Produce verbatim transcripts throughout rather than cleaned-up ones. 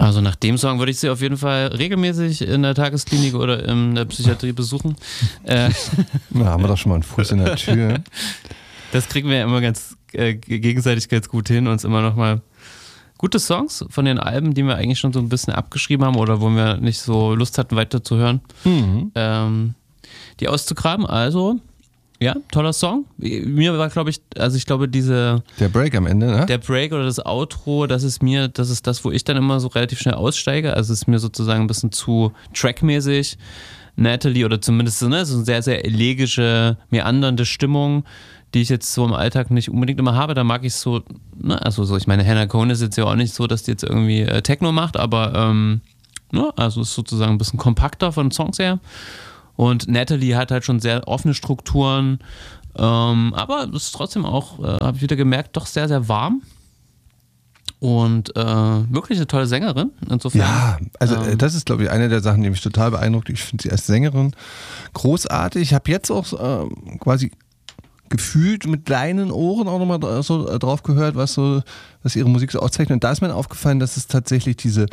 Also nach dem Song würde ich sie auf jeden Fall regelmäßig in der Tagesklinik oder in der Psychiatrie besuchen. äh. Na, haben wir doch schon mal einen Fuß in der Tür. Das kriegen wir ja immer ganz äh, gegenseitig ganz gut hin, uns immer nochmal gute Songs von den Alben, die wir eigentlich schon so ein bisschen abgeschrieben haben oder wo wir nicht so Lust hatten, weiterzuhören, mhm. ähm, die auszugraben. Also, ja, toller Song. Mir war, glaube ich, also ich glaube, diese... Der Break am Ende, ne? Der Break oder das Outro, das ist mir, das ist das, wo ich dann immer so relativ schnell aussteige. Also es ist mir sozusagen ein bisschen zu trackmäßig. Natalie oder zumindest so, ne, so eine sehr, sehr elegische, meandernde Stimmung, die ich jetzt so im Alltag nicht unbedingt immer habe. Da mag ich es so, ne, also so, ich meine, Hannah Cohn ist jetzt ja auch nicht so, dass die jetzt irgendwie äh, Techno macht, aber ähm, ne, also ist sozusagen ein bisschen kompakter von den Songs her. Und Natalie hat halt schon sehr offene Strukturen, ähm, aber es ist trotzdem auch, äh, habe ich wieder gemerkt, doch sehr, sehr warm. Und äh, wirklich eine tolle Sängerin. Insofern. Ja, also ähm, das ist, glaube ich, eine der Sachen, die mich total beeindruckt. Ich finde sie als Sängerin großartig. Ich habe jetzt auch äh, quasi gefühlt mit kleinen Ohren auch nochmal so drauf gehört, was so, was ihre Musik so auszeichnet. Und da ist mir aufgefallen, dass es tatsächlich diese,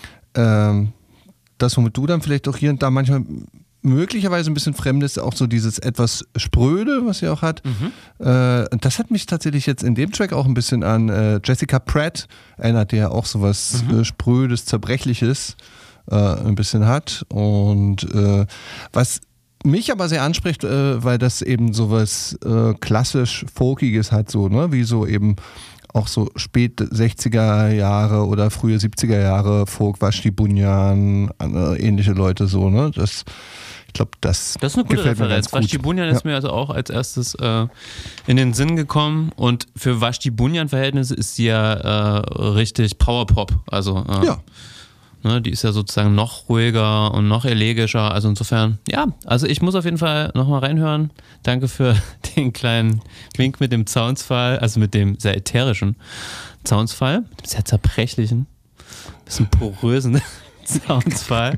ähm, das, womit du dann vielleicht auch hier und da manchmal möglicherweise ein bisschen fremd ist, auch so dieses etwas Spröde, was sie auch hat. Mhm. Äh, das hat mich tatsächlich jetzt in dem Track auch ein bisschen an äh, Jessica Pratt erinnert, die ja auch sowas mhm. äh, Sprödes, Zerbrechliches äh, ein bisschen hat. Und äh, was mich aber sehr anspricht, äh, weil das eben sowas äh, klassisch Folkiges hat, so, ne, wie so eben auch so spät sechziger Jahre oder frühe siebziger Jahre Folk, Vashti Bunyan, äh, ähnliche Leute so, ne, das ich glaube, das, das ist eine gute Referenz. Vashti Bunyan ist ja. mir also auch als erstes äh, in den Sinn gekommen und für Vashti Bunyan-Verhältnisse ist sie ja äh, richtig Powerpop, also äh, ja. ne, die ist ja sozusagen noch ruhiger und noch elegischer, also insofern, ja, also ich muss auf jeden Fall nochmal reinhören. Danke für den kleinen Wink mit dem Zaunsfall, also mit dem sehr ätherischen Zaunsfall, mit dem sehr zerbrechlichen, bisschen porösen Soundsfall,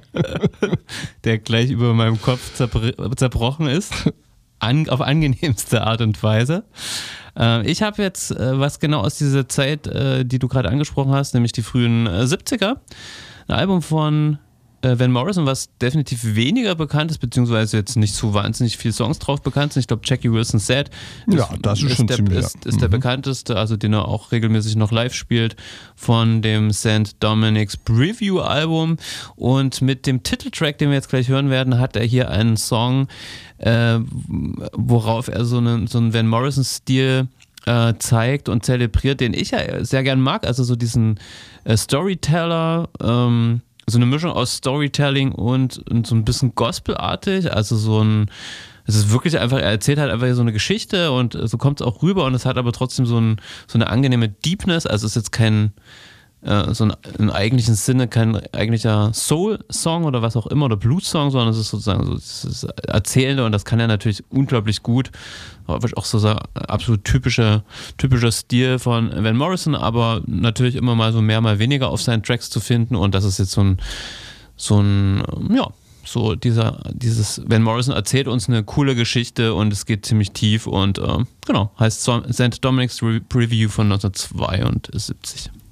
der gleich über meinem Kopf zerbr- zerbrochen ist, An, auf angenehmste Art und Weise. Äh, ich habe jetzt äh, was genau aus dieser Zeit, äh, die du gerade angesprochen hast, nämlich die frühen äh, siebziger. Ein Album von äh, Van Morrison, was definitiv weniger bekannt ist, beziehungsweise jetzt nicht so wahnsinnig viele Songs drauf bekannt sind. Ich glaube, Jackie Wilson Sad ist, ja, das ist, ist schon der, ziemlich, ist, ist mhm. der bekannteste, also den er auch regelmäßig noch live spielt, von dem Saint Dominic's Preview Album. Und mit dem Titeltrack, den wir jetzt gleich hören werden, hat er hier einen Song, äh, worauf er so einen, so einen Van Morrison-Stil äh, zeigt und zelebriert, den ich ja sehr gern mag. Also so diesen äh, Storyteller, ähm, so eine Mischung aus Storytelling und, und so ein bisschen Gospelartig, also so ein, es ist wirklich einfach, er erzählt halt einfach so eine Geschichte und so kommt es auch rüber und es hat aber trotzdem so, ein, so eine angenehme Deepness, also es ist jetzt kein, äh, so ein, im eigentlichen Sinne kein eigentlicher Soul-Song oder was auch immer oder Blues-Song, sondern es ist sozusagen so das Erzählende und das kann er natürlich unglaublich gut, auch so ein absolut typischer, typischer Stil von Van Morrison, aber natürlich immer mal so mehr, mal weniger auf seinen Tracks zu finden und das ist jetzt so ein, so ein, ja, so dieser, dieses, Van Morrison erzählt uns eine coole Geschichte und es geht ziemlich tief und äh, genau, heißt Saint Dominic's Preview von neunzehnhundertzweiundsiebzig.